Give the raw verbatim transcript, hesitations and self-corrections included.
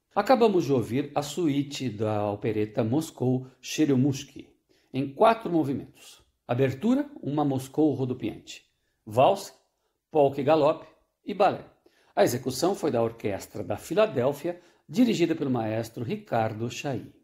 Acabamos de ouvir a suíte da opereta Moscou Cheremusky, em quatro movimentos. Abertura, uma Moscou rodopiante. Valse, polka e galope e balé. A execução foi da Orquestra da Filadélfia, dirigida pelo maestro Ricardo Chailly.